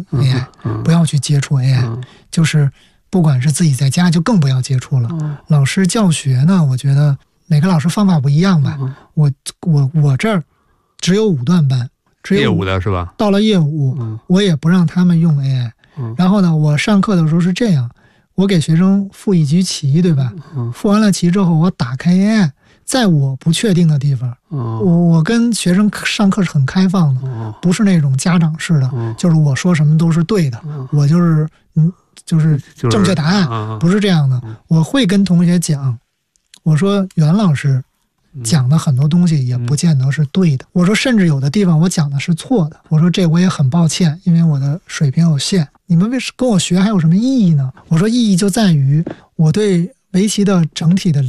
AI，不要去接触 AI，就是不管是自己在家就更不要接触了。老师教学呢，我觉得每个老师方法不一样吧。我这儿只有5段班，只有业务的是吧？ 到了业务，我也不让他们用 AI。然后呢，我上课的时候是这样，我给学生付一局棋，对吧？付完了棋之后，我打开 AI， 在我不确定的地方，我跟学生上课是很开放的，不是那种家长式的，就是我说什么都是对的，我就是正确答案，不是这样的。我会跟同学讲，我说袁老师讲的很多东西也不见得是对的，我说甚至有的地方我讲的是错的，我说这我也很抱歉，因为我的水平有限，你们跟我学还有什么意义呢？我说意义就在于我对围棋的整体的